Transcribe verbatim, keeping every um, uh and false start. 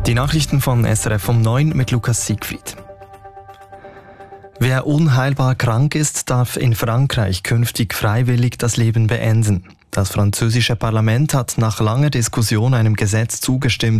Die Nachrichten von S R F um neun mit Lukas Siegfried. Wer unheilbar krank ist, darf in Frankreich künftig freiwillig das Leben beenden. Das französische Parlament hat nach langer Diskussion einem Gesetz zugestimmt,